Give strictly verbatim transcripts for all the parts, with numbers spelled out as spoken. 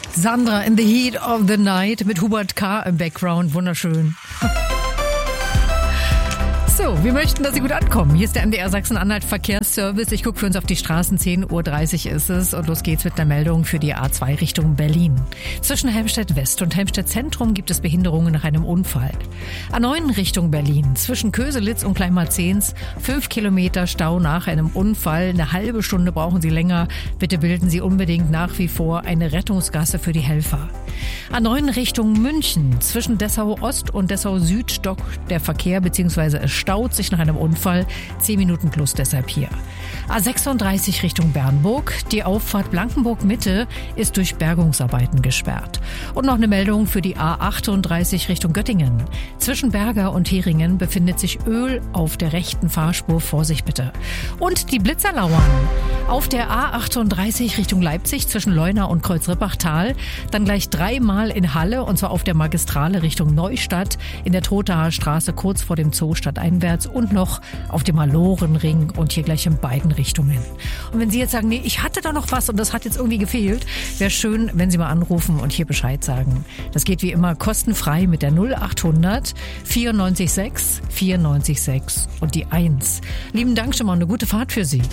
Sandra in the Heat of the Night mit Hubert K. im Background. Wunderschön. So, wir möchten, dass Sie gut ankommen. Hier ist der M D R Sachsen-Anhalt Verkehrsservice. Ich gucke für uns auf die Straßen. zehn Uhr dreißig ist es und los geht's mit einer Meldung für die A zwei Richtung Berlin. Zwischen Helmstedt West und Helmstedt Zentrum gibt es Behinderungen nach einem Unfall. A neun Richtung Berlin. Zwischen Köselitz und Kleinmarzehns fünf Kilometer Stau nach einem Unfall. Eine halbe Stunde brauchen Sie länger. Bitte bilden Sie unbedingt nach wie vor eine Rettungsgasse für die Helfer. A neun Richtung München. Zwischen Dessau Ost und Dessau Süd stockt der Verkehr bzw. es staut sich nach einem Unfall. zehn Minuten plus deshalb hier. A sechsunddreißig Richtung Bernburg. Die Auffahrt Blankenburg Mitte ist durch Bergungsarbeiten gesperrt. Und noch eine Meldung für die A achtunddreißig Richtung Göttingen. Zwischen Berger und Heringen befindet sich Öl auf der rechten Fahrspur. Vorsicht bitte. Und die Blitzer lauern. Auf der A achtunddreißig Richtung Leipzig zwischen Leuna und Kreuzrippachtal. Dann gleich dreimal in Halle und zwar auf der Magistrale Richtung Neustadt. In der Trothaer Straße kurz vor dem Zoo stadteinwärts und noch auf dem Malorenring und hier gleich in beiden Richtungen. Und wenn Sie jetzt sagen, nee, ich hatte da noch was und das hat jetzt irgendwie gefehlt, wäre schön, wenn Sie mal anrufen und hier Bescheid sagen. Das geht wie immer kostenfrei mit der null achthundert vierundneunzig sechs vierundneunzig sechs und die eins. Lieben Dank schon mal, eine gute Fahrt für Sie.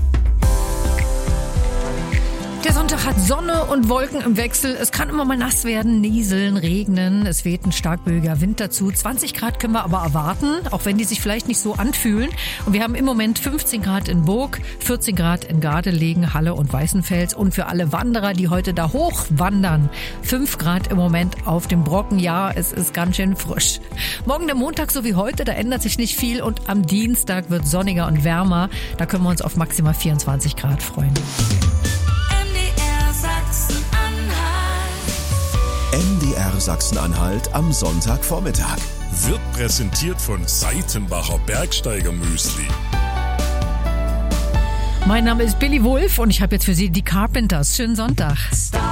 Der Sonntag hat Sonne und Wolken im Wechsel. Es kann immer mal nass werden, nieseln, regnen. Es weht ein starkböiger Wind dazu. zwanzig Grad können wir aber erwarten, auch wenn die sich vielleicht nicht so anfühlen. Und wir haben im Moment fünfzehn Grad in Burg, vierzehn Grad in Gardelegen, Halle und Weißenfels. Und für alle Wanderer, die heute da hoch wandern, fünf Grad im Moment auf dem Brocken. Ja, es ist ganz schön frisch. Morgen der Montag so wie heute, da ändert sich nicht viel. Und am Dienstag wird sonniger und wärmer. Da können wir uns auf maximal vierundzwanzig Grad freuen. M D R Sachsen-Anhalt am Sonntagvormittag. Wird präsentiert von Seitenbacher Bergsteigermüsli. Mein Name ist Billy Wulff und ich habe jetzt für Sie die Carpenters. Schönen Sonntag.